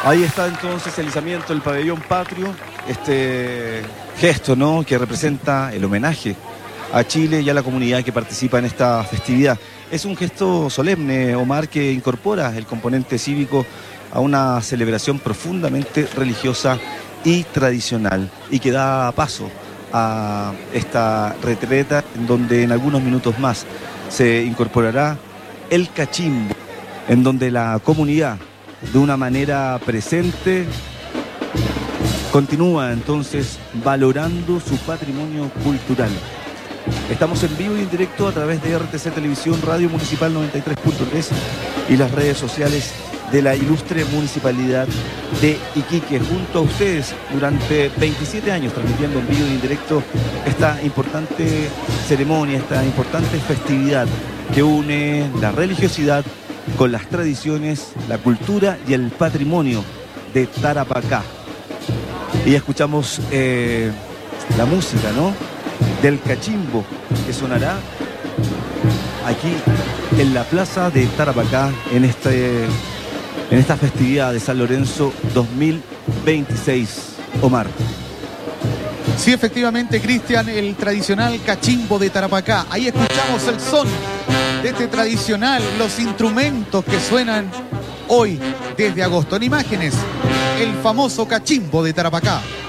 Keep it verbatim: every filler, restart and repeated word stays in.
Ahí está entonces el izamiento del pabellón patrio, este gesto, ¿no?, que representa el homenaje a Chile y a la comunidad que participa en esta festividad. Es un gesto solemne, Omar, que incorpora el componente cívico a una celebración profundamente religiosa y tradicional, y que da paso a esta retreta en donde en algunos minutos más se incorporará el cachimbo, en donde la comunidad, de una manera presente, continúa entonces valorando su patrimonio cultural. Estamos en vivo y en directo a través de R T C Televisión, Radio Municipal noventa y tres punto tres y las redes sociales de la ilustre Municipalidad de Iquique. Junto a ustedes durante veintisiete años transmitiendo en vivo y en directo esta importante ceremonia, esta importante festividad que une la religiosidad con las tradiciones, la cultura y el patrimonio de Tarapacá. Y escuchamos eh, la música, ¿no?, del cachimbo, que sonará aquí en la plaza de Tarapacá en, este, en esta festividad de San Lorenzo dos mil veintiséis. Omar. Sí, efectivamente, Cristian, el tradicional cachimbo de Tarapacá. Ahí escuchamos el son de este tradicional, los instrumentos que suenan hoy desde agosto. En imágenes, el famoso cachimbo de Tarapacá.